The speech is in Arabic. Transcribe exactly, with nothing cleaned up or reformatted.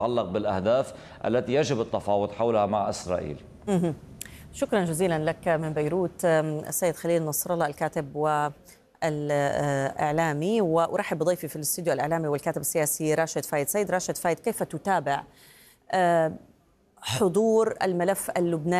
تتعلق بالأهداف التي يجب التفاوض حولها مع إسرائيل. شكرا جزيلا لك من بيروت السيد خليل نصر الله، الكاتب والإعلامي، وأرحب بضيفي في الاستوديو الإعلامي والكاتب السياسي راشد فايد. سيد راشد فايد، كيف تتابع حضور الملف اللبناني